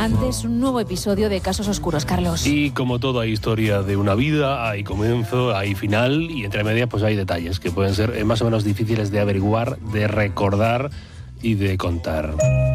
Antes, un nuevo episodio de Casos Oscuros, Carlos. Y como todo, hay historia de una vida, hay comienzo, hay final y entre medias pues hay detalles que pueden ser más o menos difíciles de averiguar, de recordar y de contar.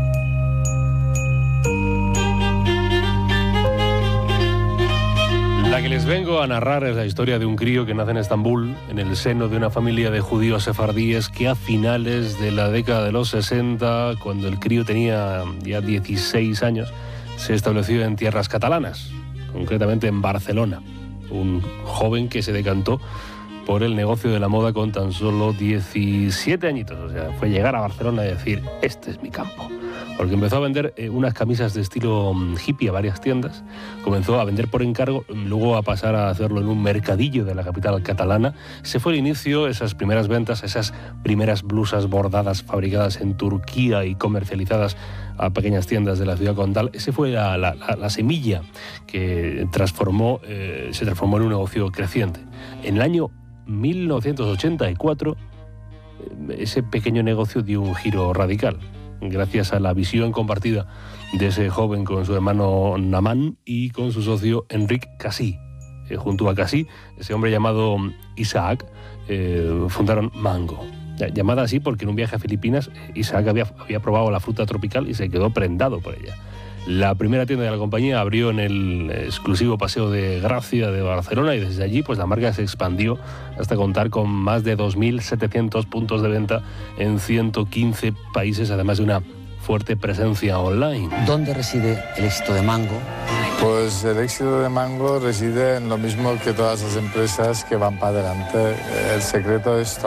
La que les vengo a narrar es la historia de un crío que nace en Estambul, en el seno de una familia de judíos sefardíes que a finales de la década de los 60, cuando el crío tenía ya 16 años, se estableció en tierras catalanas, concretamente en Barcelona. Un joven que se decantó por el negocio de la moda con tan solo 17 añitos. O sea, fue llegar a Barcelona y decir, este es mi campo. Porque empezó a vender unas camisas de estilo hippie a varias tiendas, comenzó a vender por encargo, luego a pasar a hacerlo en un mercadillo de la capital catalana. Ese fue el inicio, esas primeras ventas, esas primeras blusas bordadas fabricadas en Turquía y comercializadas a pequeñas tiendas de la ciudad condal. Ese fue la semilla que se transformó en un negocio creciente. En el año 1984, ese pequeño negocio dio un giro radical, gracias a la visión compartida de ese joven con su hermano Naman y con su socio Enric Casí. Junto a Casí, ese hombre llamado Isaac, fundaron Mango. Llamada así porque en un viaje a Filipinas, Isaac había probado la fruta tropical y se quedó prendado por ella. La primera tienda de la compañía abrió en el exclusivo Paseo de Gracia de Barcelona y desde allí pues la marca se expandió hasta contar con más de 2.700 puntos de venta en 115 países, además de una fuerte presencia online. ¿Dónde reside el éxito de Mango? Pues el éxito de Mango reside en lo mismo que todas las empresas que van para adelante. El secreto es